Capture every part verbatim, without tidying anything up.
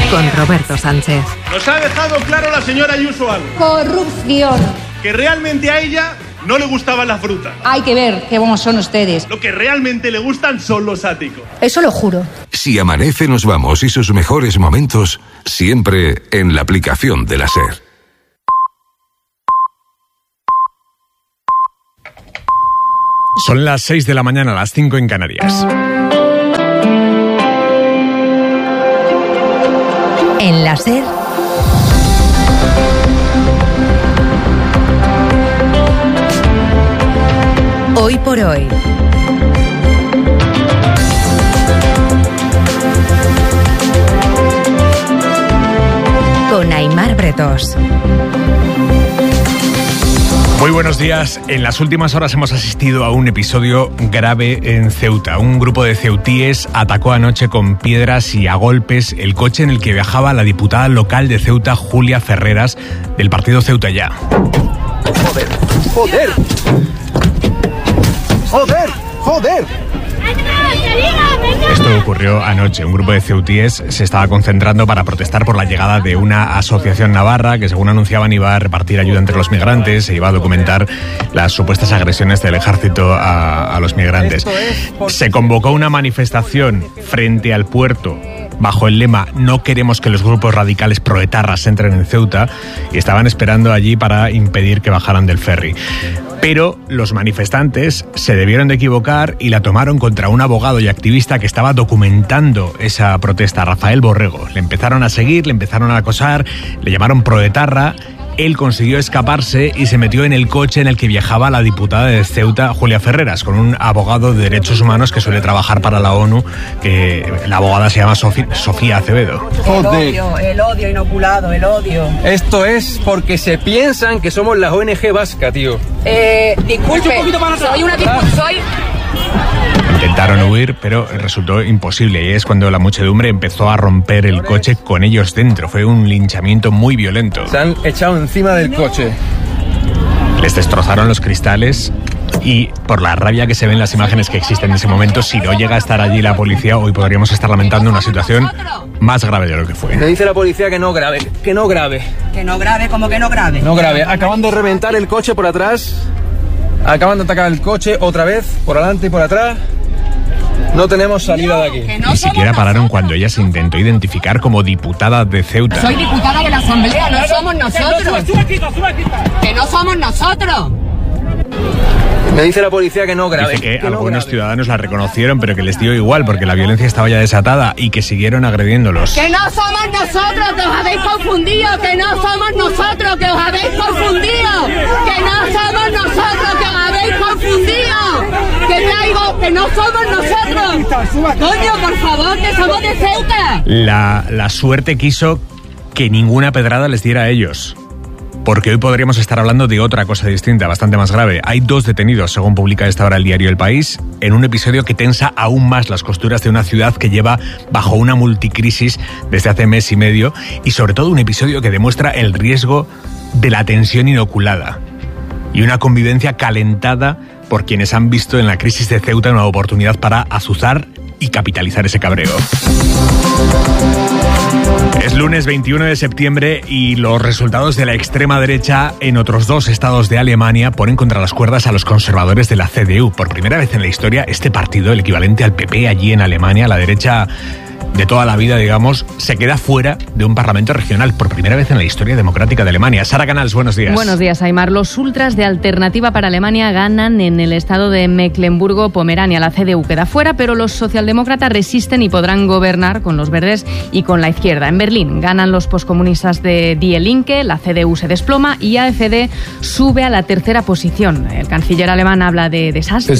con Roberto Sánchez. Nos ha dejado claro la señora Ayuso algo. Corrupción. Que realmente a ella no le gustaban las frutas. Hay que ver qué buenos son ustedes. Lo que realmente le gustan son los áticos. Eso lo juro. Si amanece, nos vamos y sus mejores momentos siempre en la aplicación de la SER. Son las seis de la mañana, las cinco en Canarias. En la SER. Hoy por hoy. Con Aimar Bretos. Muy buenos días. En las últimas horas hemos asistido a un episodio grave en Ceuta. Un grupo de ceutíes atacó anoche con piedras y a golpes el coche en el que viajaba la diputada local de Ceuta, Julia Ferreras, del partido Ceuta Ya. ¡Joder! ¡Joder! ¡Joder! ¡Joder! Esto ocurrió anoche. Un grupo de ceutíes se estaba concentrando para protestar por la llegada de una asociación navarra que, según anunciaban, iba a repartir ayuda entre los migrantes e iba a documentar las supuestas agresiones del ejército a, a los migrantes. Se convocó una manifestación frente al puerto bajo el lema "No queremos que los grupos radicales proetarras entren en Ceuta", y estaban esperando allí para impedir que bajaran del ferry. Pero los manifestantes se debieron de equivocar y la tomaron contra un abogado y activista que estaba documentando esa protesta, Rafael Borrego. Le empezaron a seguir, le empezaron a acosar, le llamaron proetarra. Él consiguió escaparse y se metió en el coche en el que viajaba la diputada de Ceuta, Julia Ferreras, con un abogado de derechos humanos que suele trabajar para la ONU, que la abogada se llama Sofi- Sofía Acevedo. El odio, el odio inoculado, el odio. Esto es porque se piensan que somos la O N G vasca, tío. Eh, disculpe, soy una diputada, soy... Intentaron huir, pero resultó imposible, y es cuando la muchedumbre empezó a romper el coche con ellos dentro. Fue un linchamiento muy violento. Se han echado encima del coche. Les destrozaron los cristales y, por la rabia que se ve en las imágenes que existen en ese momento, si no llega a estar allí la policía, hoy podríamos estar lamentando una situación más grave de lo que fue. Me dice la policía que no grave, que no grave. Que no grave, como que no grave. No grave. Acaban de reventar el coche por atrás. Acaban de atacar el coche otra vez, por adelante y por atrás. No tenemos salida de aquí. Ni siquiera pararon cuando ella se intentó identificar como diputada de Ceuta. Soy diputada de la Asamblea, no somos nosotros. Que no somos nosotros. Me dice la policía que no grave. Dice que, que no algunos grave. ciudadanos la reconocieron, pero que les dio igual porque la violencia estaba ya desatada y que siguieron agrediéndolos. Que no somos nosotros, que os habéis confundido. Que no somos nosotros, que os habéis confundido. Que no somos nosotros, que os habéis confundido. Que traigo, que no somos nosotros. Coño, por favor, que somos de Ceuta. La, la suerte quiso que ninguna pedrada les diera a ellos, porque hoy podríamos estar hablando de otra cosa distinta, bastante más grave. Hay dos detenidos, según publica a esta hora el diario El País, en un episodio que tensa aún más las costuras de una ciudad que lleva bajo una multicrisis desde hace mes y medio, y sobre todo un episodio que demuestra el riesgo de la tensión inoculada y una convivencia calentada por quienes han visto en la crisis de Ceuta una oportunidad para azuzar y capitalizar ese cabreo. Es lunes veintiuno de septiembre y los resultados de la extrema derecha en otros dos estados de Alemania ponen contra las cuerdas a los conservadores de la C D U. Por primera vez en la historia, este partido, el equivalente al P P allí en Alemania, la derecha de toda la vida, digamos, se queda fuera de un parlamento regional por primera vez en la historia democrática de Alemania. Sara Canals, buenos días. Buenos días, Aimar. Los ultras de Alternativa para Alemania ganan en el estado de Mecklemburgo-Pomerania. La C D U queda fuera, pero los socialdemócratas resisten y podrán gobernar con los verdes y con la izquierda. En Berlín ganan los poscomunistas de Die Linke, la C D U se desploma y A F D sube a la tercera posición. El canciller alemán habla de desastre,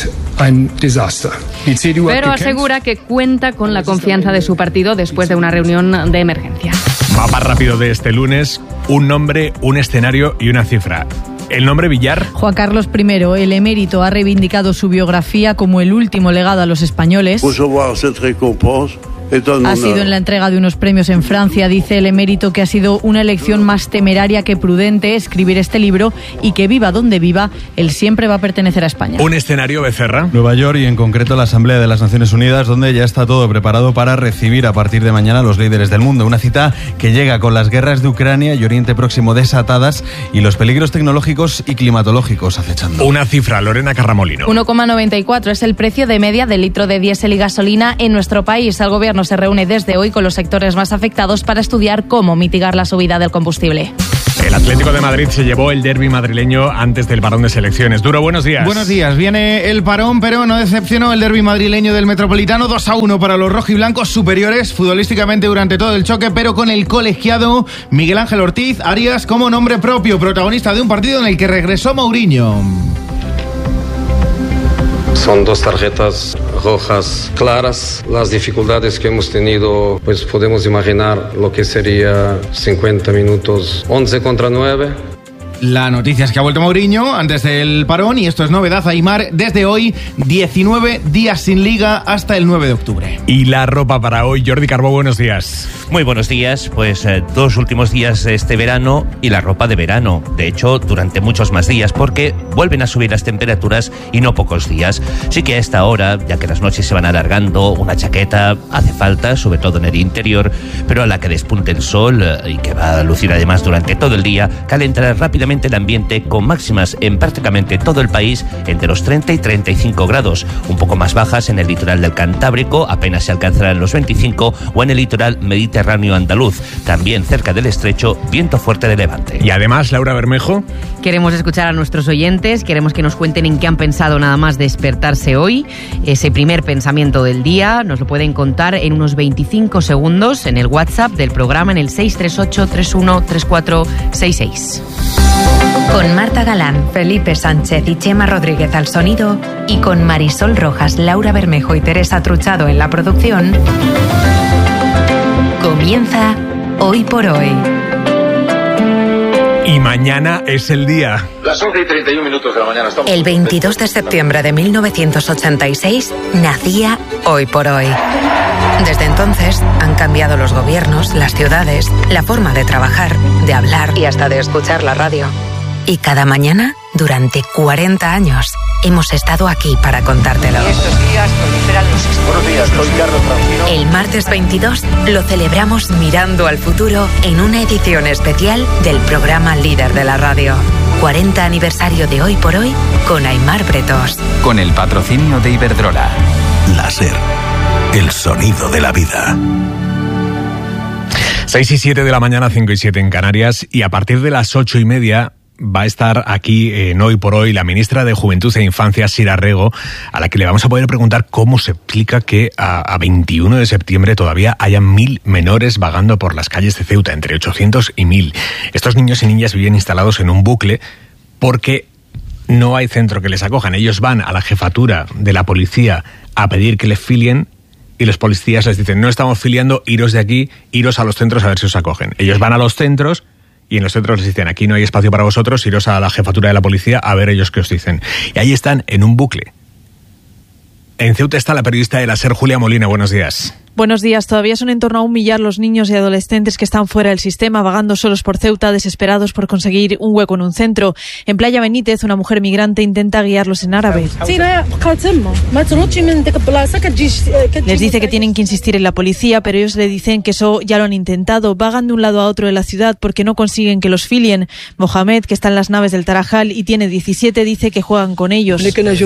pero asegura que cuenta con la confianza de su partido después de una reunión de emergencia. Mapa rápido de este lunes: un nombre, un escenario y una cifra. El nombre Villar. Juan Carlos primero, el emérito, ha reivindicado su biografía como el último legado a los españoles. Recevoir cette récompense Ha sido en la entrega de unos premios en Francia. Dice el emérito que ha sido una elección más temeraria que prudente escribir este libro y que viva donde viva, él siempre va a pertenecer a España. Un escenario, Becerra. Nueva York y en concreto la Asamblea de las Naciones Unidas, donde ya está todo preparado para recibir a partir de mañana a los líderes del mundo. Una cita que llega con las guerras de Ucrania y Oriente Próximo desatadas y los peligros tecnológicos y climatológicos acechando. Una cifra, Lorena Carramolino. uno coma noventa y cuatro es el precio de media del litro de diésel y gasolina en nuestro país. El gobierno se reúne desde hoy con los sectores más afectados para estudiar cómo mitigar la subida del combustible. El Atlético de Madrid se llevó el derbi madrileño antes del parón de selecciones. Duro, buenos días. Buenos días. Viene el parón, pero no decepcionó el derbi madrileño del Metropolitano. dos a uno para los rojiblancos, superiores futbolísticamente durante todo el choque, pero con el colegiado Miguel Ángel Ortiz Arias como nombre propio, protagonista de un partido en el que regresó Mourinho. Son dos tarjetas rojas claras. Las dificultades que hemos tenido, pues podemos imaginar lo que sería cincuenta minutos, once contra nueve. La noticia es que ha vuelto Mourinho antes del parón y esto es novedad, Aimar, desde hoy diecinueve días sin liga hasta el nueve de octubre. Y la ropa para hoy, Jordi Carbó, buenos días. Muy buenos días, pues eh, dos últimos días de este verano y la ropa de verano. De hecho, durante muchos más días porque vuelven a subir las temperaturas y no pocos días. Sí que a esta hora, ya que las noches se van alargando, una chaqueta hace falta, sobre todo en el interior, pero a la que despunte el sol eh, y que va a lucir además durante todo el día, calentará rápidamente el ambiente con máximas en prácticamente todo el país entre los treinta y treinta y cinco grados, un poco más bajas en el litoral del Cantábrico, apenas se alcanzarán los veinticinco, o en el litoral mediterráneo andaluz, también cerca del estrecho, viento fuerte de levante. Y además, Laura Bermejo. Queremos escuchar a nuestros oyentes, queremos que nos cuenten en qué han pensado nada más despertarse hoy, ese primer pensamiento del día, nos lo pueden contar en unos veinticinco segundos en el WhatsApp del programa en el seis tres ocho, tres uno tres cuatro seis seis. Con Marta Galán, Felipe Sánchez y Chema Rodríguez al sonido y con Marisol Rojas, Laura Bermejo y Teresa Truchado en la producción, comienza Hoy por Hoy. Y mañana es el día. Las once y treinta y uno minutos de la mañana estamos. El veintidós de septiembre de mil novecientos ochenta y seis nacía Hoy por Hoy. Desde entonces han cambiado los gobiernos, las ciudades, la forma de trabajar, de hablar y hasta de escuchar la radio. Y cada mañana, durante cuarenta años, hemos estado aquí para contártelo. Estos días proliferan los... Buenos días, soy Carlos Francino. El martes veintidós lo celebramos mirando al futuro en una edición especial del programa líder de la radio. cuarenta aniversario de Hoy por Hoy con Aimar Bretos. Con el patrocinio de Iberdrola. La SER, el sonido de la vida. seis y siete de la mañana, cinco y siete en Canarias, y a partir de las ocho y media va a estar aquí en Hoy por Hoy la ministra de Juventud e Infancia, Sira Rego, a la que le vamos a poder preguntar cómo se explica que a, a veintiuno de septiembre todavía haya mil menores vagando por las calles de Ceuta, entre ochocientos y mil. Estos niños y niñas viven instalados en un bucle porque no hay centro que les acojan. Ellos van a la jefatura de la policía a pedir que les filien y los policías les dicen: no estamos filiando, iros de aquí, iros a los centros a ver si os acogen. Ellos van a los centros y en los centros les dicen: aquí no hay espacio para vosotros, iros a la jefatura de la policía a ver ellos qué os dicen. Y ahí están en un bucle. En Ceuta está la periodista de la SER, Julia Molina. Buenos días. Buenos días. Todavía son en torno a un millar los niños y adolescentes que están fuera del sistema, vagando solos por Ceuta, desesperados por conseguir un hueco en un centro. En Playa Benítez, una mujer migrante intenta guiarlos en árabe. Les dice que tienen que insistir en la policía, pero ellos le dicen que eso ya lo han intentado. Vagan de un lado a otro de la ciudad porque no consiguen que los filien. Mohamed, que está en las naves del Tarajal y tiene diecisiete, dice que juegan con ellos.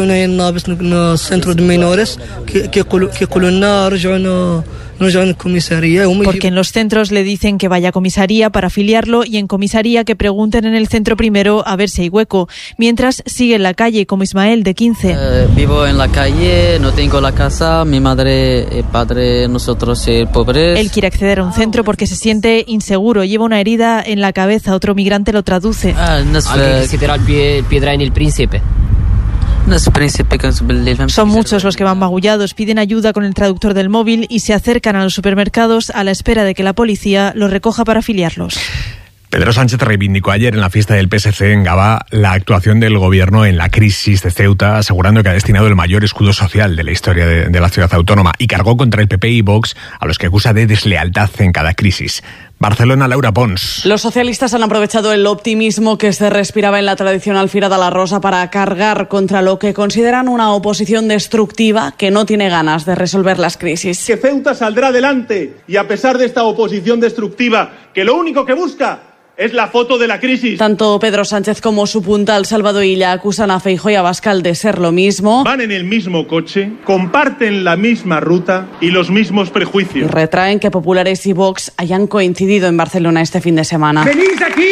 Porque en los centros le dicen que vaya a comisaría para afiliarlo y en comisaría que pregunten en el centro primero a ver si hay hueco. Mientras sigue en la calle, como Ismael, de quince. Eh, vivo en la calle, no tengo la casa, mi madre y padre, nosotros eh, pobres. Él quiere acceder a un centro porque se siente inseguro, lleva una herida en la cabeza, otro migrante lo traduce. Ah, no es, Alguien que se tira el pie, piedra en el príncipe. Son muchos los que van magullados, piden ayuda con el traductor del móvil y se acercan a los supermercados a la espera de que la policía los recoja para afiliarlos. Pedro Sánchez reivindicó ayer en la fiesta del P S C en Gavá la actuación del gobierno en la crisis de Ceuta, asegurando que ha destinado el mayor escudo social de la historia de, de la ciudad autónoma, y cargó contra el P P y Vox, a los que acusa de deslealtad en cada crisis. Barcelona, Laura Pons. Los socialistas han aprovechado el optimismo que se respiraba en la tradicional Fira de la Rosa para cargar contra lo que consideran una oposición destructiva que no tiene ganas de resolver las crisis. Que Ceuta saldrá adelante, y a pesar de esta oposición destructiva, que lo único que busca es la foto de la crisis. Tanto Pedro Sánchez como su puntal Salvador Illa acusan a Feijóo y a Abascal de ser lo mismo. Van en el mismo coche, comparten la misma ruta y los mismos prejuicios. Y retraen que populares y Vox hayan coincidido en Barcelona este fin de semana. Venís aquí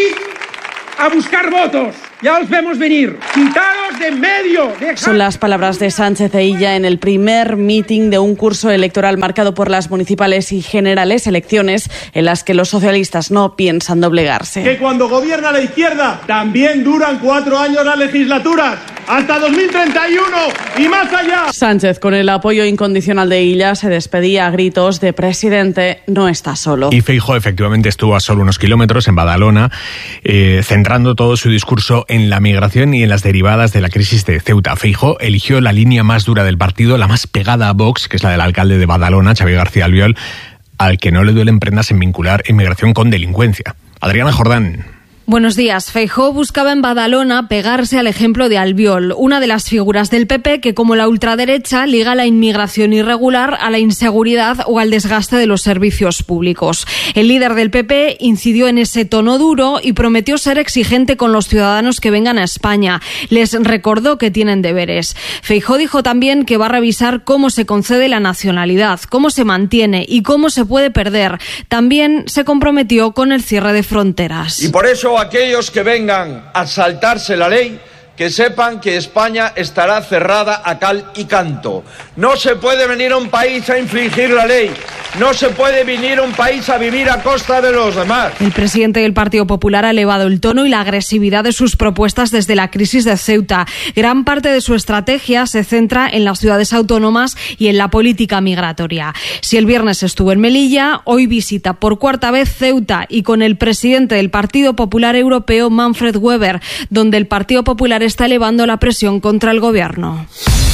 a buscar votos. Ya os vemos venir. Quitaros de en medio. Dejad... Son las palabras de Sánchez e Illa en el primer meeting de un curso electoral marcado por las municipales y generales, elecciones en las que los socialistas no piensan doblegarse. Que cuando gobierna la izquierda también duran cuatro años las legislaturas, hasta dos mil treinta y uno y más allá. Sánchez, con el apoyo incondicional de Illa, se despedía a gritos de presidente, no está solo. Y Feijóo efectivamente estuvo a solo unos kilómetros en Badalona, eh, centrando todo su discurso en la migración y en las derivadas de la crisis de Ceuta. Feijóo eligió la línea más dura del partido, la más pegada a Vox, que es la del alcalde de Badalona, Xavier García Albiol, al que no le duelen prendas en vincular inmigración con delincuencia. Adriana Jordán. Buenos días. Feijóo buscaba en Badalona pegarse al ejemplo de Albiol, una de las figuras del P P que, como la ultraderecha, liga la inmigración irregular a la inseguridad o al desgaste de los servicios públicos. El líder del P P incidió en ese tono duro y prometió ser exigente con los ciudadanos que vengan a España. Les recordó que tienen deberes. Feijóo dijo también que va a revisar cómo se concede la nacionalidad, cómo se mantiene y cómo se puede perder. También se comprometió con el cierre de fronteras. Y por eso aquellos que vengan a saltarse la ley, que sepan que España estará cerrada a cal y canto. No se puede venir a un país a infringir la ley. No se puede venir a un país a vivir a costa de los demás. El presidente del Partido Popular ha elevado el tono y la agresividad de sus propuestas desde la crisis de Ceuta. Gran parte de su estrategia se centra en las ciudades autónomas y en la política migratoria. Si el viernes estuvo en Melilla, hoy visita por cuarta vez Ceuta y con el presidente del Partido Popular Europeo, Manfred Weber, donde el Partido Popular está elevando la presión contra el gobierno.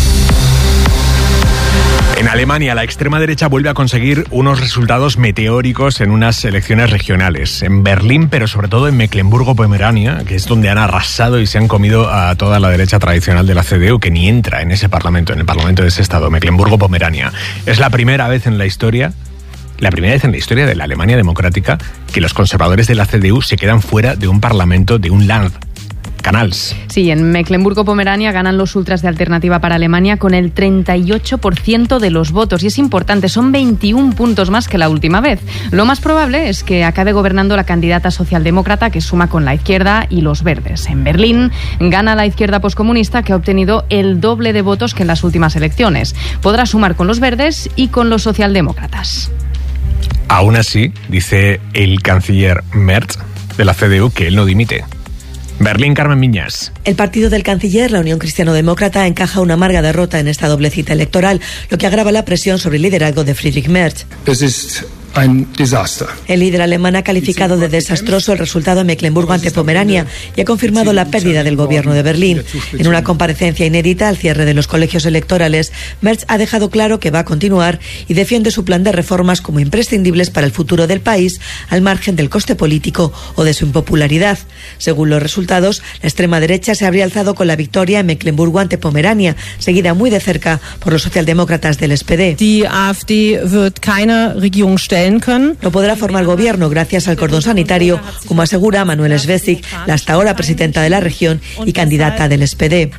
En Alemania, la extrema derecha vuelve a conseguir unos resultados meteóricos en unas elecciones regionales. En Berlín, pero sobre todo en Mecklemburgo-Pomerania, que es donde han arrasado y se han comido a toda la derecha tradicional de la C D U, que ni entra en ese parlamento, en el parlamento de ese estado, Mecklemburgo-Pomerania. Es la primera vez en la historia, la primera vez en la historia de la Alemania democrática, que los conservadores de la C D U se quedan fuera de un parlamento, de un Land. Canals. Sí, en Mecklemburgo-Pomerania ganan los ultras de Alternativa para Alemania con el treinta y ocho por ciento de los votos. Y es importante, son veintiún puntos más que la última vez. Lo más probable es que acabe gobernando la candidata socialdemócrata que suma con la izquierda y los verdes. En Berlín gana la izquierda poscomunista, que ha obtenido el doble de votos que en las últimas elecciones. Podrá sumar con los verdes y con los socialdemócratas. Aún así, dice el canciller Merz de la C D U que él no dimite. Berlín, Carmen Viñas. El partido del canciller, la Unión Cristiano-Demócrata, encaja una amarga derrota en esta doble cita electoral, lo que agrava la presión sobre el liderazgo de Friedrich Merz. El líder alemán ha calificado de desastroso el resultado en Mecklemburgo ante Pomerania y ha confirmado la pérdida del gobierno de Berlín. En una comparecencia inédita al cierre de los colegios electorales, Merz ha dejado claro que va a continuar y defiende su plan de reformas como imprescindibles para el futuro del país, al margen del coste político o de su impopularidad. Según los resultados, la extrema derecha se habría alzado con la victoria en Mecklemburgo ante Pomerania, seguida muy de cerca por los socialdemócratas del S P D. Die AfD wird keine Regierung stellen. No podrá formar gobierno gracias al cordón sanitario, como asegura Manuel Schwesig, la hasta ahora presidenta de la región y candidata del S P D.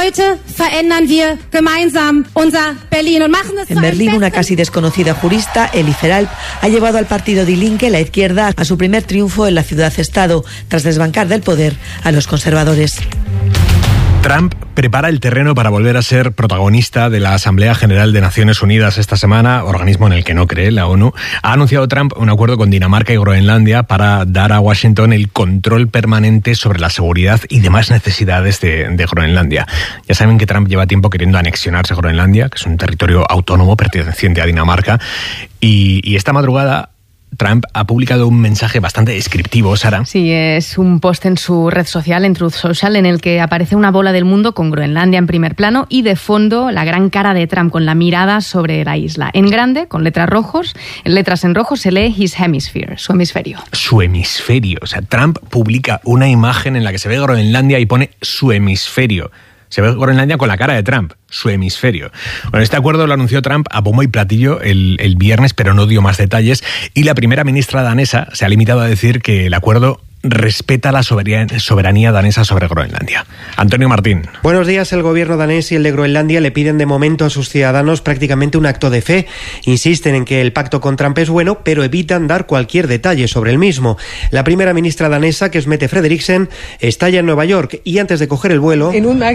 En Berlín, una casi desconocida jurista, Eli Feralp, ha llevado al partido Die Linke, la izquierda, a su primer triunfo en la ciudad-estado, tras desbancar del poder a los conservadores. Trump prepara el terreno para volver a ser protagonista de la Asamblea General de Naciones Unidas esta semana, organismo en el que no cree la ONU. Ha anunciado Trump un acuerdo con Dinamarca y Groenlandia para dar a Washington el control permanente sobre la seguridad y demás necesidades de, de Groenlandia. Ya saben que Trump lleva tiempo queriendo anexionarse a Groenlandia, que es un territorio autónomo perteneciente a Dinamarca, y, y esta madrugada Trump ha publicado un mensaje bastante descriptivo, Sara. Sí, es un post en su red social, en Truth Social, en el que aparece una bola del mundo con Groenlandia en primer plano y de fondo la gran cara de Trump con la mirada sobre la isla. En grande, con letras rojos, en letras en rojo se lee His Hemisphere, su hemisferio. Su hemisferio. O sea, Trump publica una imagen en la que se ve Groenlandia y pone su hemisferio. Se ve Groenlandia con la cara de Trump, su hemisferio. Bueno, este acuerdo lo anunció Trump a bombo y platillo el, el viernes, pero no dio más detalles. Y la primera ministra danesa se ha limitado a decir que el acuerdo respeta la soberanía, soberanía danesa sobre Groenlandia. Antonio Martín. Buenos días. El gobierno danés y el de Groenlandia le piden de momento a sus ciudadanos prácticamente un acto de fe. Insisten en que el pacto con Trump es bueno, pero evitan dar cualquier detalle sobre el mismo. La primera ministra danesa, que es Mette Frederiksen, está ya en Nueva York y antes de coger el vuelo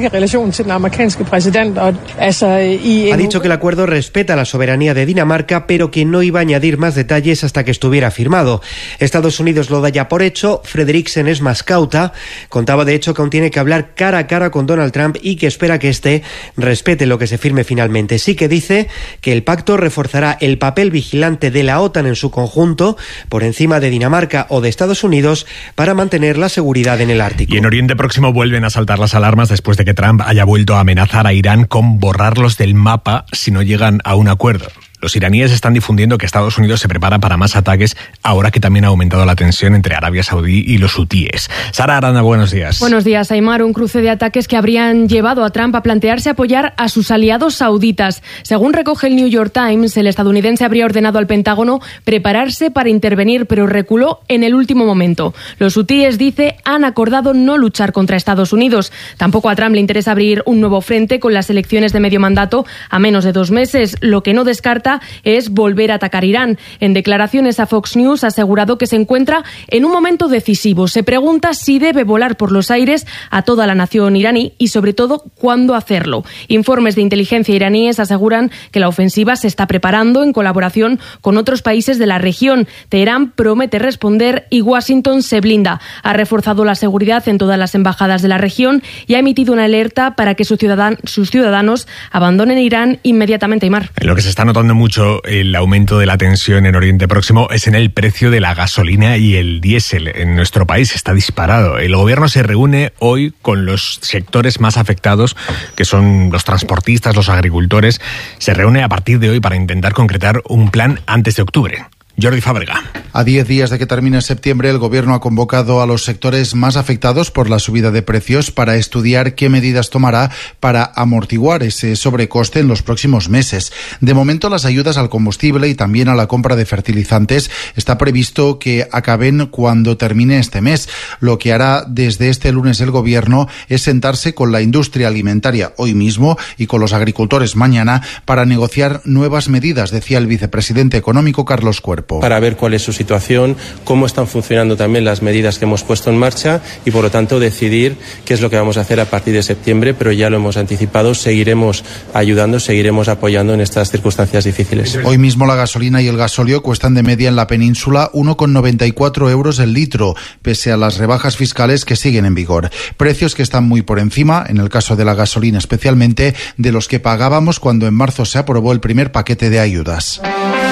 ha dicho que el acuerdo respeta la soberanía de Dinamarca, pero que no iba a añadir más detalles hasta que estuviera firmado. Estados Unidos lo da ya por hecho. Frederiksen es más cauta. Contaba de hecho que aún tiene que hablar cara a cara con Donald Trump y que espera que éste respete lo que se firme finalmente. Sí que dice que el pacto reforzará el papel vigilante de la OTAN en su conjunto por encima de Dinamarca o de Estados Unidos para mantener la seguridad en el Ártico. Y en Oriente Próximo vuelven a saltar las alarmas después de que Trump haya vuelto a amenazar a Irán con borrarlos del mapa si no llegan a un acuerdo. Los iraníes están difundiendo que Estados Unidos se prepara para más ataques ahora que también ha aumentado la tensión entre Arabia Saudí y los hutíes. Sara Arana, buenos días. Buenos días, Aymar. Un cruce de ataques que habrían llevado a Trump a plantearse apoyar a sus aliados sauditas. Según recoge el New York Times, el estadounidense habría ordenado al Pentágono prepararse para intervenir, pero reculó en el último momento. Los hutíes, dice, han acordado no luchar contra Estados Unidos. Tampoco a Trump le interesa abrir un nuevo frente con las elecciones de medio mandato a menos de dos meses. Lo que no descarta es volver a atacar Irán. En declaraciones a Fox News ha asegurado que se encuentra en un momento decisivo. Se pregunta si debe volar por los aires a toda la nación iraní y, sobre todo, cuándo hacerlo. Informes de inteligencia iraníes aseguran que la ofensiva se está preparando en colaboración con otros países de la región. Teherán promete responder y Washington se blinda. Ha reforzado la seguridad en todas las embajadas de la región y ha emitido una alerta para que sus ciudadanos, sus ciudadanos abandonen Irán inmediatamente. Aymar. En lo que se está notando mucho el aumento de la tensión en Oriente Próximo es en el precio de la gasolina y el diésel. En nuestro país está disparado. El gobierno se reúne hoy con los sectores más afectados, que son los transportistas, los agricultores. Se reúne a partir de hoy para intentar concretar un plan antes de octubre. Jordi Fábrega. A diez días de que termine septiembre, el Gobierno ha convocado a los sectores más afectados por la subida de precios para estudiar qué medidas tomará para amortiguar ese sobrecoste en los próximos meses. De momento, las ayudas al combustible y también a la compra de fertilizantes está previsto que acaben cuando termine este mes. Lo que hará desde este lunes el Gobierno es sentarse con la industria alimentaria hoy mismo y con los agricultores mañana para negociar nuevas medidas, decía el vicepresidente económico Carlos Cuerpo. Para ver cuál es su situación, cómo están funcionando también las medidas que hemos puesto en marcha y, por lo tanto, decidir qué es lo que vamos a hacer a partir de septiembre, pero ya lo hemos anticipado, seguiremos ayudando, seguiremos apoyando en estas circunstancias difíciles. Hoy mismo la gasolina y el gasóleo cuestan de media en la península uno con noventa y cuatro euros el litro, pese a las rebajas fiscales que siguen en vigor. Precios que están muy por encima, en el caso de la gasolina especialmente, de los que pagábamos cuando en marzo se aprobó el primer paquete de ayudas.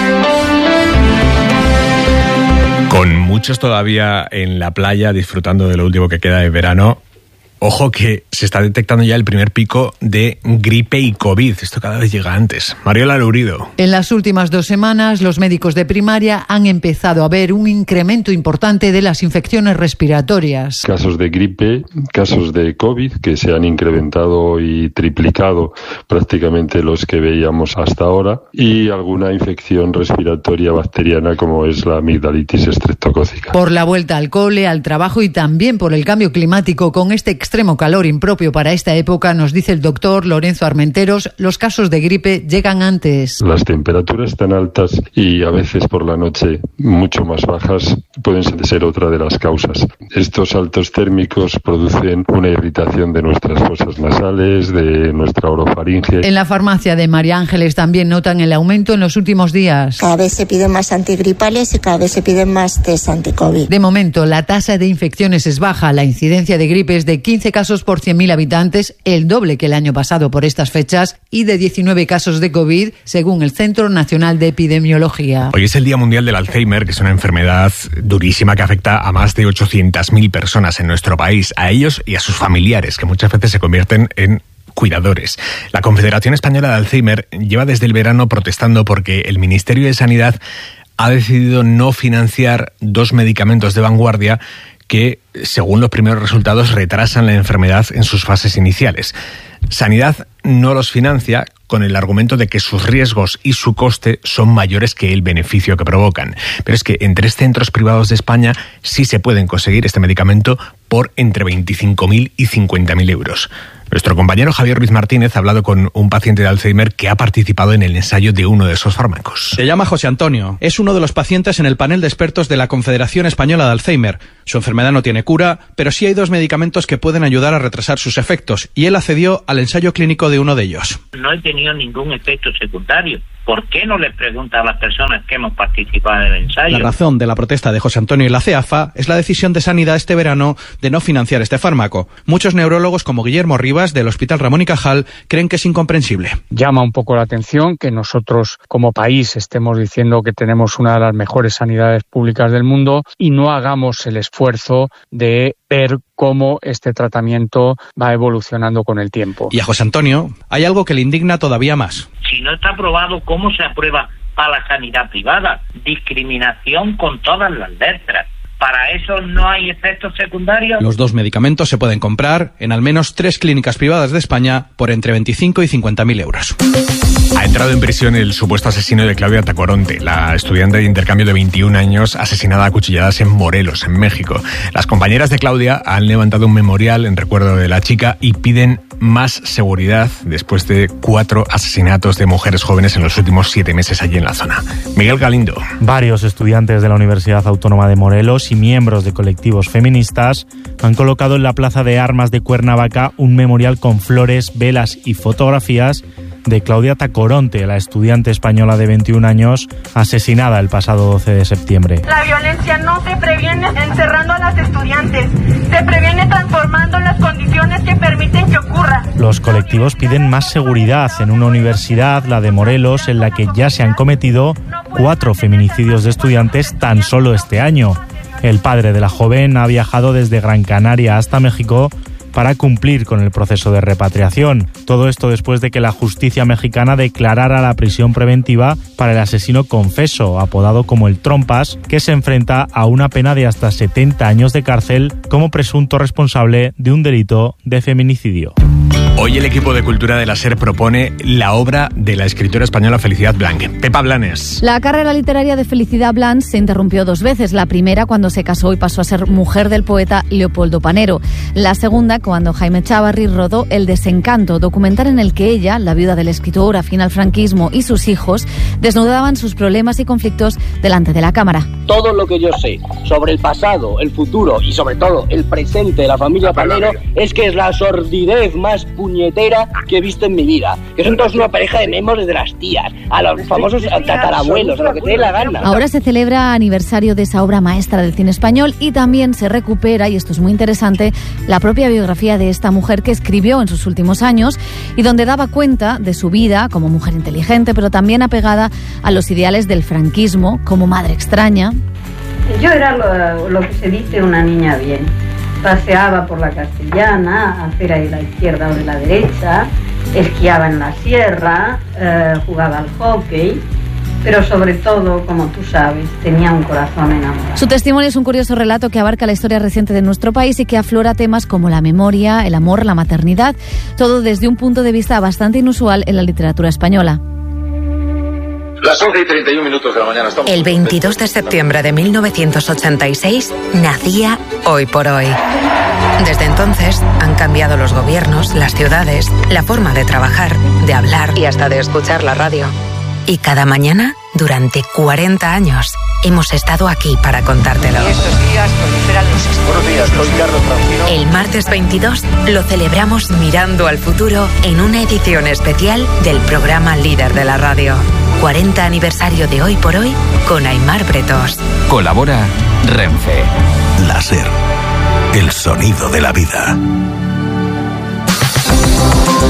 Con muchos todavía en la playa disfrutando de lo último que queda de verano, ojo que se está detectando ya el primer pico de gripe y COVID. Esto cada vez llega antes. Mariola Lourido. En las últimas dos semanas, los médicos de primaria han empezado a ver un incremento importante de las infecciones respiratorias. Casos de gripe, casos de COVID que se han incrementado y triplicado prácticamente los que veíamos hasta ahora, y alguna infección respiratoria bacteriana como es la amigdalitis estreptocócica. Por la vuelta al cole, al trabajo y también por el cambio climático con este extremo calor impropio para esta época, nos dice el doctor Lorenzo Armenteros, los casos de gripe llegan antes. Las temperaturas tan altas y a veces por la noche mucho más bajas pueden ser otra de las causas. Estos altos térmicos producen una irritación de nuestras fosas nasales, de nuestra orofaringe. En la farmacia de María Ángeles también notan el aumento en los últimos días. Cada vez se piden más antigripales y cada vez se piden más test anti-COVID. De momento, la tasa de infecciones es baja, la incidencia de gripe es de quince quince casos por cien mil habitantes, el doble que el año pasado por estas fechas, y de diecinueve casos de COVID, según el Centro Nacional de Epidemiología. Hoy es el Día Mundial del Alzheimer, que es una enfermedad durísima que afecta a más de ochocientas mil personas en nuestro país, a ellos y a sus familiares, que muchas veces se convierten en cuidadores. La Confederación Española de Alzheimer lleva desde el verano protestando porque el Ministerio de Sanidad ha decidido no financiar dos medicamentos de vanguardia que, según los primeros resultados, retrasan la enfermedad en sus fases iniciales. Sanidad no los financia con el argumento de que sus riesgos y su coste son mayores que el beneficio que provocan. Pero es que en tres centros privados de España sí se pueden conseguir este medicamento por entre veinticinco mil y cincuenta mil euros. Nuestro compañero Javier Ruiz Martínez ha hablado con un paciente de Alzheimer que ha participado en el ensayo de uno de esos fármacos. Se llama José Antonio. Es uno de los pacientes en el panel de expertos de la Confederación Española de Alzheimer. Su enfermedad no tiene cura, pero sí hay dos medicamentos que pueden ayudar a retrasar sus efectos, y él accedió al ensayo clínico de uno de ellos. No he tenido ningún efecto secundario. ¿Por qué no le pregunta a las personas que hemos participado en el ensayo? La razón de la protesta de José Antonio y la CEAFA es la decisión de Sanidad este verano de no financiar este fármaco. Muchos neurólogos, como Guillermo Rivas, del Hospital Ramón y Cajal, creen que es incomprensible. Llama un poco la atención que nosotros, como país, estemos diciendo que tenemos una de las mejores sanidades públicas del mundo y no hagamos el esfuerzo de ver cómo este tratamiento va evolucionando con el tiempo. Y a José Antonio hay algo que le indigna todavía más. Si no está aprobado, ¿cómo se aprueba para la sanidad privada? Discriminación con todas las letras. ¿Para eso no hay efectos secundarios? Los dos medicamentos se pueden comprar en al menos tres clínicas privadas de España por entre veinticinco y cincuenta mil euros. Ha entrado en prisión el supuesto asesino de Claudia Tacoronte, la estudiante de intercambio de veintiún años asesinada a cuchilladas en Morelos, en México. Las compañeras de Claudia han levantado un memorial en recuerdo de la chica y piden más seguridad después de cuatro asesinatos de mujeres jóvenes en los últimos siete meses allí en la zona. Miguel Galindo. Varios estudiantes de la Universidad Autónoma de Morelos y miembros de colectivos feministas han colocado en la Plaza de Armas de Cuernavaca un memorial con flores, velas y fotografías de Claudia Tacoronte, la estudiante española de veintiún años asesinada el pasado doce de septiembre. La violencia no se previene encerrando a las estudiantes, se previene transformando las condiciones que permiten que ocurra. Los colectivos piden más seguridad en una universidad, la de Morelos, en la que ya se han cometido cuatro feminicidios de estudiantes tan solo este año. El padre de la joven ha viajado desde Gran Canaria hasta México para cumplir con el proceso de repatriación. Todo esto después de que la justicia mexicana declarara la prisión preventiva para el asesino confeso, apodado como el Trompas, que se enfrenta a una pena de hasta setenta años de cárcel como presunto responsable de un delito de feminicidio. Hoy el equipo de Cultura de la SER propone la obra de la escritora española Felicidad Blanch. Pepa Blanes. La carrera literaria de Felicidad Blanch se interrumpió dos veces. La primera cuando se casó y pasó a ser mujer del poeta Leopoldo Panero. La segunda cuando Jaime Chávarri rodó El desencanto, documental en el que ella, la viuda del escritor afín al franquismo, y sus hijos desnudaban sus problemas y conflictos delante de la cámara. Todo lo que yo sé sobre el pasado, el futuro y sobre todo el presente de la familia Panero es que es la sordidez más puñetera que he visto en mi vida. Que son todos una pareja de memos desde las tías, a los famosos tatarabuelos, a lo que te dé la gana. Ahora se celebra aniversario de esa obra maestra del cine español y también se recupera, y esto es muy interesante, la propia biografía de esta mujer que escribió en sus últimos años y donde daba cuenta de su vida como mujer inteligente, pero también apegada a los ideales del franquismo, como madre extraña. Yo era lo, lo que se dice una niña bien. Paseaba por la Castellana, acera de la izquierda o de la derecha, esquiaba en la sierra, eh, jugaba al hockey, pero sobre todo, como tú sabes, tenía un corazón enamorado. Su testimonio es un curioso relato que abarca la historia reciente de nuestro país y que aflora temas como la memoria, el amor, la maternidad, todo desde un punto de vista bastante inusual en la literatura española. Las once y treinta y un minutos de la mañana estamos... El veintidós de septiembre de mil novecientos ochenta y seis nacía Hoy por Hoy. Desde entonces han cambiado los gobiernos, las ciudades, la forma de trabajar, de hablar y hasta de escuchar la radio. Y cada mañana, durante cuarenta años, hemos estado aquí para contártelo. Y estos días proliferan los... Buenos días, soy Carlos Francino. El martes veintidós lo celebramos mirando al futuro en una edición especial del programa líder de la radio. cuarenta aniversario de Hoy por Hoy con Aimar Bretos. Colabora Renfe. La SER, el sonido de la vida.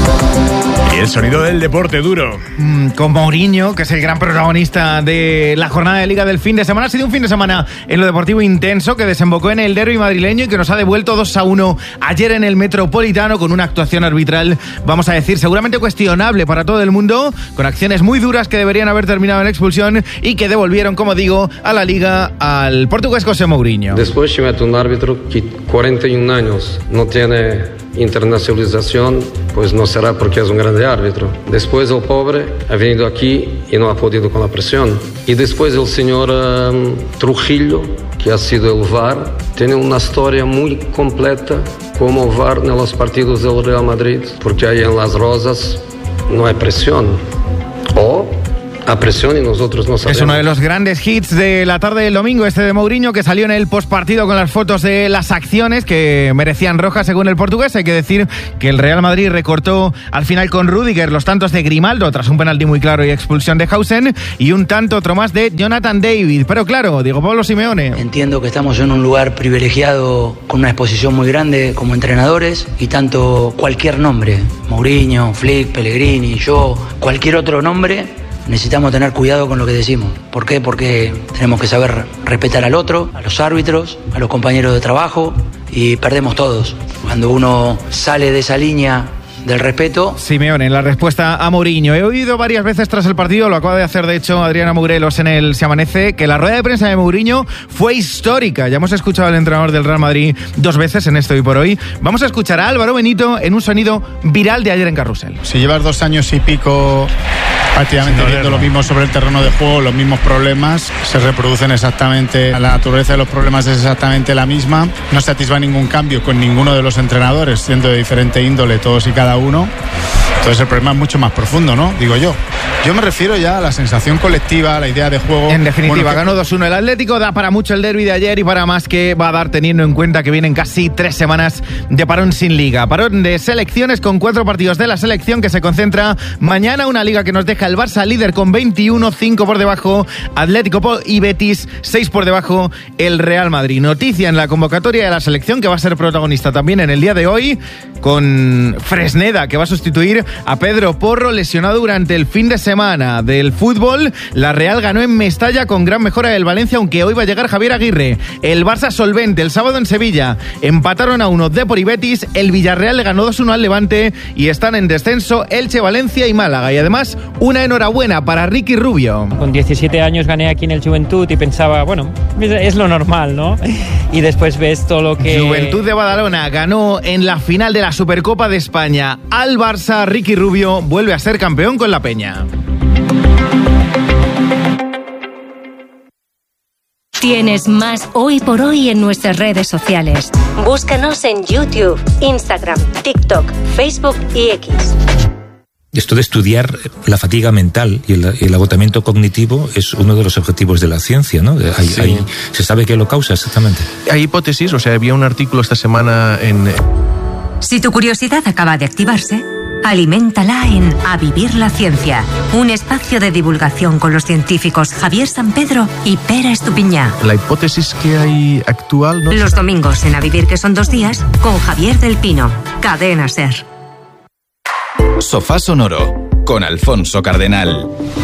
Y el sonido del deporte duro. Mm, con Mourinho, que es el gran protagonista de la jornada de Liga del fin de semana. Ha sido un fin de semana en lo deportivo intenso que desembocó en el derbi madrileño y que nos ha devuelto dos a uno ayer en el Metropolitano con una actuación arbitral, vamos a decir, seguramente cuestionable para todo el mundo, con acciones muy duras que deberían haber terminado en expulsión y que devolvieron, como digo, a la Liga al portugués José Mourinho. Después se mete un árbitro que cuarenta y un años no tiene internacionalización, pues no será porque es un grande árbitro. Después el pobre ha venido aquí y no ha podido con la presión. Y después el señor um, Trujillo, que ha sido el V A R, tiene una historia muy completa como V A R en los partidos del Real Madrid, porque ahí en Las Rosas no hay presión. O a presión y nosotros no sabemos. Es uno de los grandes hits de la tarde del domingo, este de Mourinho, que salió en el postpartido con las fotos de las acciones que merecían roja según el portugués. Hay que decir que el Real Madrid recortó al final con Rüdiger los tantos de Grimaldo tras un penalti muy claro y expulsión de Hausen, y un tanto otro más de Jonathan David. Pero claro, Diego Pablo Simeone. Entiendo que estamos en un lugar privilegiado con una exposición muy grande como entrenadores, y tanto cualquier nombre, Mourinho, Flick, Pellegrini, yo, cualquier otro nombre, necesitamos tener cuidado con lo que decimos. ¿Por qué? Porque tenemos que saber respetar al otro, a los árbitros, a los compañeros de trabajo, y perdemos todos. Cuando uno sale de esa línea del respeto. Simeone, en la respuesta a Mourinho. He oído varias veces tras el partido, lo acaba de hacer de hecho Adriana Mourelos en el Se Amanece, que la rueda de prensa de Mourinho fue histórica. Ya hemos escuchado al entrenador del Real Madrid dos veces en Esto y por Hoy. Vamos a escuchar a Álvaro Benito en un sonido viral de ayer en Carrusel. Si llevas dos años y pico prácticamente viendo lo mismo sobre el terreno de juego, los mismos problemas se reproducen exactamente, la naturaleza de los problemas es exactamente la misma, no se atisba ningún cambio con ninguno de los entrenadores, siendo de diferente índole todos y cada uno. Entonces el problema es mucho más profundo, ¿no? Digo yo. Yo me refiero ya a la sensación colectiva, a la idea de juego. En definitiva, bueno, que... ganó dos uno el Atlético, da para mucho el derbi de ayer y para más que va a dar teniendo en cuenta que vienen casi tres semanas de parón sin liga. Parón de selecciones con cuatro partidos de la selección que se concentra mañana, una liga que nos deja el Barça líder con veintiuno, cinco por debajo, Atlético y Betis, seis por debajo el Real Madrid. Noticia en la convocatoria de la selección que va a ser protagonista también en el día de hoy, con Fresneda, que va a sustituir a Pedro Porro, lesionado durante el fin de semana. Del fútbol, la Real ganó en Mestalla con gran mejora del Valencia, aunque hoy va a llegar Javier Aguirre. El Barça solvente el sábado en Sevilla, empataron a uno Depor y Betis, el Villarreal le ganó dos uno al Levante y están en descenso Elche, Valencia y Málaga. Y además, una enhorabuena para Ricky Rubio. Con diecisiete años gané aquí en el Juventud y pensaba, bueno, es lo normal, ¿no? Y después ves todo lo que... Juventud de Badalona ganó en la final de la Supercopa de España al Barça. Ricky Rubio vuelve a ser campeón con la Peña. Tienes más Hoy por Hoy en nuestras redes sociales. Búscanos en YouTube, Instagram, TikTok, Facebook y X. Esto de estudiar la fatiga mental y el, el agotamiento cognitivo es uno de los objetivos de la ciencia, ¿no? Hay, sí. hay, ¿Se sabe qué lo causa exactamente? Hay hipótesis, o sea, había un artículo esta semana en... Si tu curiosidad acaba de activarse, aliméntala en A Vivir la Ciencia, un espacio de divulgación con los científicos Javier Sampedro y Pera Estupiñá. La hipótesis que hay actual... ¿no? Los domingos en A Vivir, que son dos días, con Javier del Pino, Cadena SER. Sofá Sonoro con Alfonso Cardenal.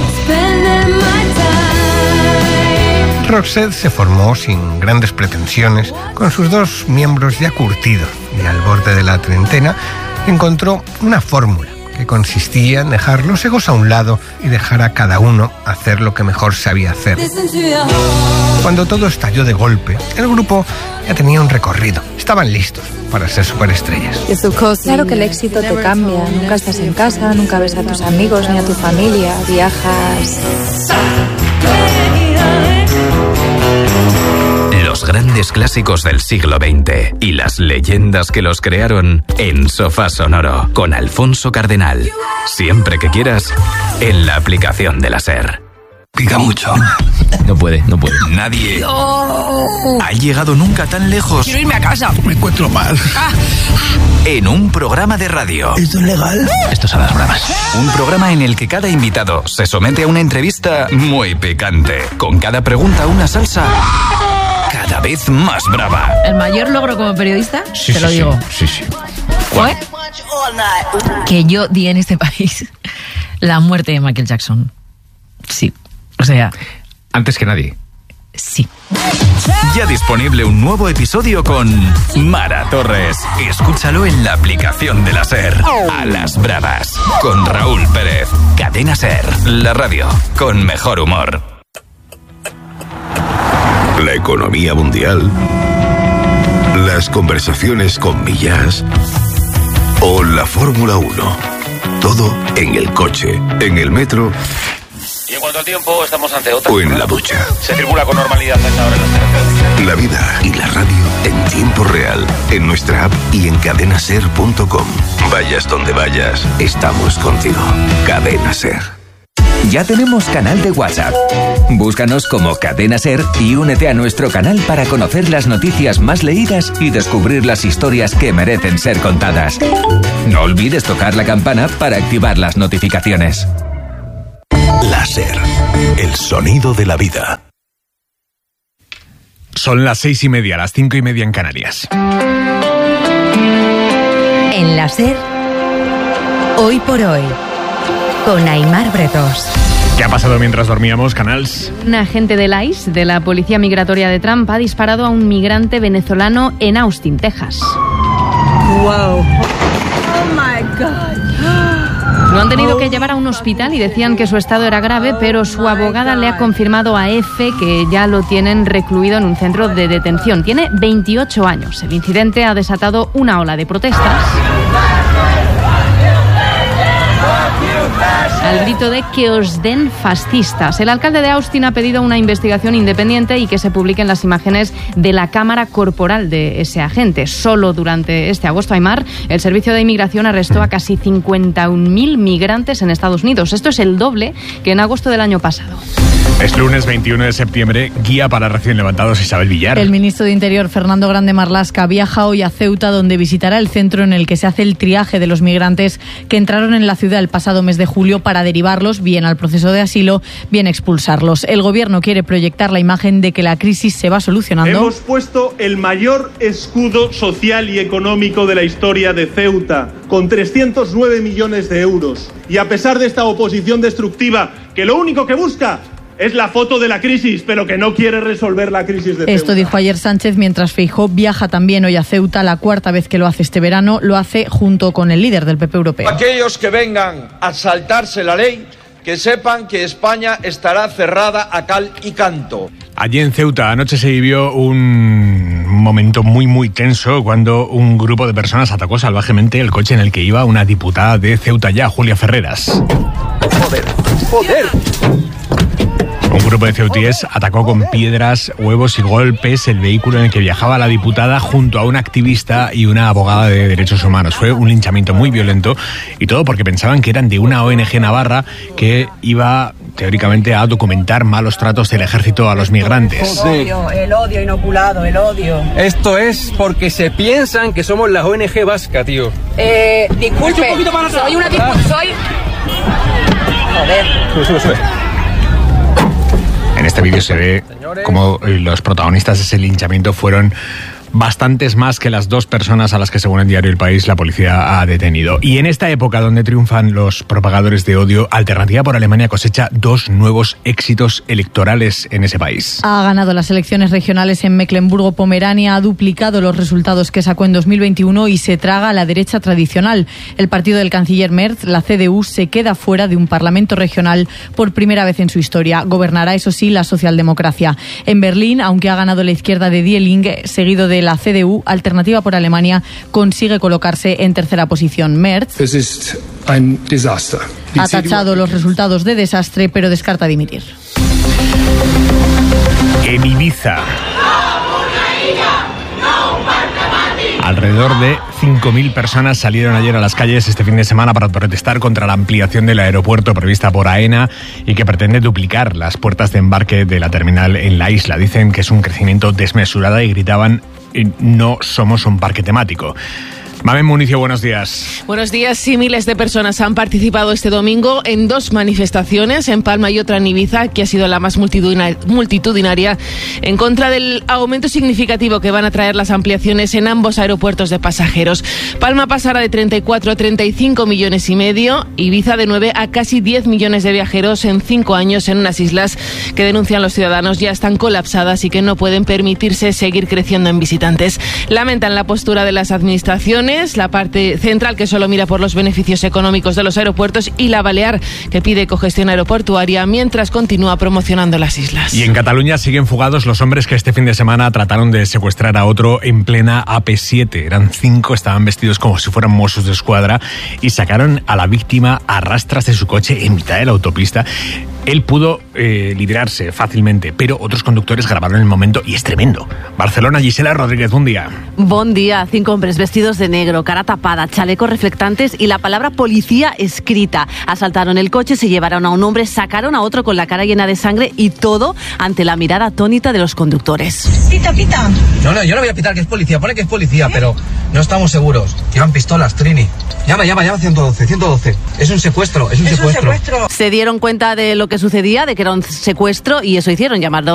Roxette se formó sin grandes pretensiones, con sus dos miembros ya curtidos, y al borde de la treintena encontró una fórmula que consistía en dejar los egos a un lado y dejar a cada uno hacer lo que mejor sabía hacer. Cuando todo estalló de golpe, el grupo ya tenía un recorrido. Estaban listos para ser superestrellas. Claro que el éxito te cambia. Nunca estás en casa, nunca ves a tus amigos ni a tu familia. Viajas... Los grandes clásicos del siglo veinte y las leyendas que los crearon en Sofá Sonoro con Alfonso Cardenal. Siempre que quieras, en la aplicación de la SER. Pica mucho. No puede, no puede. Nadie no. ha llegado nunca tan lejos. Quiero irme a casa. Me encuentro mal. Ah. En un programa de radio. ¿Esto es legal? Esto son las bromas. Un programa en el que cada invitado se somete a una entrevista muy picante. Con cada pregunta una salsa cada vez más brava. ¿El mayor logro como periodista? Sí, Te sí, lo digo. Sí, sí. ¿Fue? Que yo di en este país la muerte de Michael Jackson. Sí, o sea... Antes que nadie. Sí. Ya disponible un nuevo episodio con Mara Torres. Escúchalo en la aplicación de la SER. A las bravas, con Raúl Pérez. Cadena SER, la radio con mejor humor. La economía mundial, las conversaciones con Millas o la Fórmula uno. Todo en el coche, en el metro. Y en cuanto al tiempo, estamos ante otra. O en la ducha. Se circula con normalidad hasta ahora en las carreteras. La vida y la radio en tiempo real, en nuestra app y en cadena ser punto com. Vayas donde vayas, estamos contigo. Cadena Ser. Ya tenemos canal de WhatsApp. Búscanos como Cadena Ser y únete a nuestro canal para conocer las noticias más leídas y descubrir las historias que merecen ser contadas. No olvides tocar la campana para activar las notificaciones. La SER, el sonido de la vida. Son las seis y media, las cinco y media en Canarias. En la SER, hoy por hoy, con Aimar Bretos. ¿Qué ha pasado mientras dormíamos, Canals? Un agente del I C E, de la Policía Migratoria de Trump, ha disparado a un migrante venezolano en Austin, Texas. Wow. Oh my God. Lo han tenido que llevar a un hospital y decían que su estado era grave, pero su abogada le ha confirmado a EFE que ya lo tienen recluido en un centro de detención. Tiene veintiocho años. El incidente ha desatado una ola de protestas al grito de que os den fascistas. El alcalde de Austin ha pedido una investigación independiente y que se publiquen las imágenes de la cámara corporal de ese agente. Solo durante este agosto, Aimar, el Servicio de Inmigración arrestó a casi cincuenta y un mil migrantes en Estados Unidos. Esto es el doble que en agosto del año pasado. Es lunes veintiuno de septiembre, guía para recién levantados Isabel Villar. El ministro de Interior, Fernando Grande Marlaska, viaja hoy a Ceuta, donde visitará el centro en el que se hace el triaje de los migrantes que entraron en la ciudad el pasado mes de julio para derivarlos bien al proceso de asilo, bien expulsarlos. El gobierno quiere proyectar la imagen de que la crisis se va solucionando. Hemos puesto el mayor escudo social y económico de la historia de Ceuta, con trescientos nueve millones de euros. Y a pesar de esta oposición destructiva, que lo único que busca es la foto de la crisis, pero que no quiere resolver la crisis de Ceuta. Esto dijo ayer Sánchez, mientras Feijóo viaja también hoy a Ceuta, la cuarta vez que lo hace este verano. Lo hace junto con el líder del P P europeo. Aquellos que vengan a saltarse la ley, que sepan que España estará cerrada a cal y canto. Allí en Ceuta anoche se vivió un momento muy muy tenso cuando un grupo de personas atacó salvajemente el coche en el que iba una diputada de Ceuta Ya, Julia Ferreras. Joder, joder. Un grupo de ceutíes atacó con piedras, huevos y golpes el vehículo en el que viajaba la diputada junto a un activista y una abogada de derechos humanos. Fue un linchamiento muy violento y todo porque pensaban que eran de una O N G navarra que iba teóricamente a documentar malos tratos del ejército a los migrantes. El odio, el odio inoculado, el odio. Esto es porque se piensan que somos la O N G vasca, tío. Eh, disculpe, soy una diputada, soy... Joder. Sube, sube, sube. En este vídeo se ve como los protagonistas de ese linchamiento fueron bastantes más que las dos personas a las que, según el diario El País, la policía ha detenido. Y en esta época donde triunfan los propagadores de odio, Alternativa por Alemania cosecha dos nuevos éxitos electorales en ese país. Ha ganado las elecciones regionales en Mecklemburgo-Pomerania, ha duplicado los resultados que sacó en dos mil veintiuno y se traga a la derecha tradicional. El partido del canciller Merz, la C D U, se queda fuera de un parlamento regional por primera vez en su historia. Gobernará, eso sí, la socialdemocracia. En Berlín, aunque ha ganado la izquierda de Die Linke, seguido de la C D U, Alternativa por Alemania consigue colocarse en tercera posición. Merz ha tachado los resultados de desastre, pero descarta dimitir. En Ibiza, alrededor de cinco mil personas salieron ayer a las calles este fin de semana para protestar contra la ampliación del aeropuerto prevista por AENA y que pretende duplicar las puertas de embarque de la terminal en la isla. Dicen que es un crecimiento desmesurado y gritaban: no somos un parque temático. Mamen Municio, buenos días. Buenos días. Sí, miles de personas han participado este domingo en dos manifestaciones, en Palma y otra en Ibiza, que ha sido la más multitudinaria, en contra del aumento significativo que van a traer las ampliaciones en ambos aeropuertos de pasajeros. Palma pasará de treinta y cuatro a treinta y cinco millones y medio, Ibiza de nueve a casi diez millones de viajeros en cinco años en unas islas que denuncian los ciudadanos ya están colapsadas y que no pueden permitirse seguir creciendo en visitantes. Lamentan la postura de las administraciones, la parte central que solo mira por los beneficios económicos de los aeropuertos y la balear que pide cogestión aeroportuaria mientras continúa promocionando las islas. Y en Cataluña siguen fugados los hombres que este fin de semana trataron de secuestrar a otro en plena A P siete. Eran cinco, estaban vestidos como si fueran Mossos de Escuadra y sacaron a la víctima a rastras de su coche en mitad de la autopista. Él pudo eh, librarse fácilmente, pero otros conductores grabaron el momento y es tremendo. Barcelona, Gisela Rodríguez, un día. Buen día. Cinco hombres vestidos de negro, cara tapada, chalecos reflectantes y la palabra policía escrita. Asaltaron el coche, se llevaron a un hombre, sacaron a otro con la cara llena de sangre y todo ante la mirada atónita de los conductores. Pita, pita. No, no, yo no voy a pitar que es policía, pone que es policía, ¿eh? Pero no estamos seguros. Llevan pistolas, Trini. Llama, llama, llama ciento doce, ciento doce. Es un secuestro, es un, es secuestro. un secuestro. Se dieron cuenta de lo que sucedía, de que era un secuestro y eso hicieron, llamar